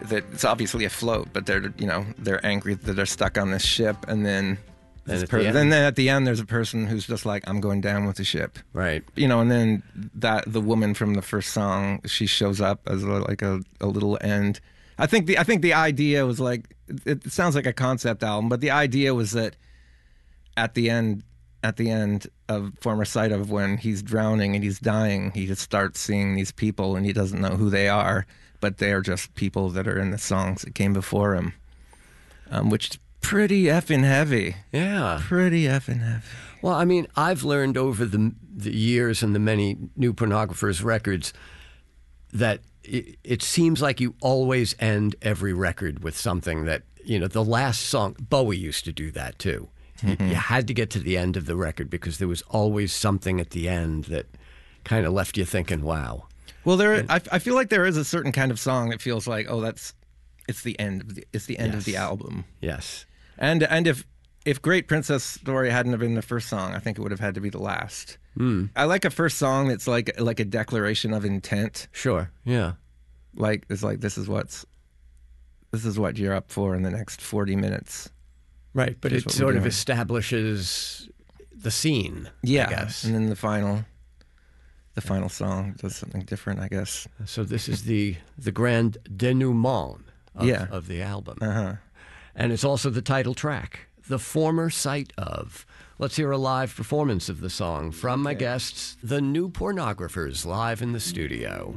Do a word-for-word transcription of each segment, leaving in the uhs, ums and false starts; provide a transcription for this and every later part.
that it's obviously afloat, but they're you know they're angry that they're stuck on this ship, and then And this at per- the end- then then at the end there's a person who's just like, I'm going down with the ship, Right. you know, and then that the woman from the first song, she shows up as a, like a, a little end. I think the I think the idea was like, it, it sounds like a concept album, but the idea was that at the end at the end of Former Sight of, when he's drowning and he's dying, he just starts seeing these people and he doesn't know who they are, but they're just people that are in the songs that came before him, um, which is pretty effing heavy. Yeah. Pretty effing heavy. Well, I mean, I've learned over the, the years and the many New Pornographers records that it, it seems like you always end every record with something that, you know, the last song, Bowie used to do that too. Mm-hmm. You, you had to get to the end of the record because there was always something at the end that kind of left you thinking, wow. Well, there, I, I feel like there is a certain kind of song that feels like, oh, that's, it's the end of the, it's the end Yes. of the album. Yes. And and if if Great Princess Story hadn't have been the first song, I think it would have had to be the last. Mm. I like a first song that's like like a declaration of intent. Sure. Yeah. Like it's like this is what's this is what you're up for in the next forty minutes. Right, but Here's it what sort we're of doing. establishes the scene. Yeah, I guess. and then the final the final song does something different, I guess. So this is the the grand denouement of, Yeah. of the album. Uh-huh. And it's also the title track, The Former Sight of. Let's hear a live performance of the song from my guests, the New Pornographers, live in the studio.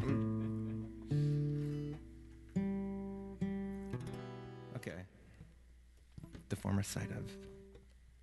Okay. The Former Sight of.